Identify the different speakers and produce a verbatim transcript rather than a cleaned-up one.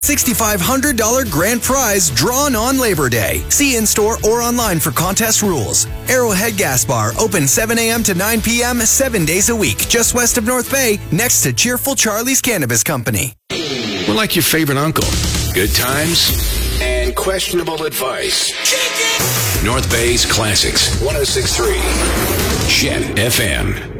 Speaker 1: six thousand five hundred dollars grand prize drawn on Labor Day. See in-store or online for contest rules. Arrowhead Gas Bar, open seven a.m. to nine p.m. seven days a week, just west of North Bay, next to Cheerful Charlie's Cannabis Company.
Speaker 2: We're like your favorite uncle. Good times and questionable advice. North Bay's Classics, one oh six point three. Chet F M.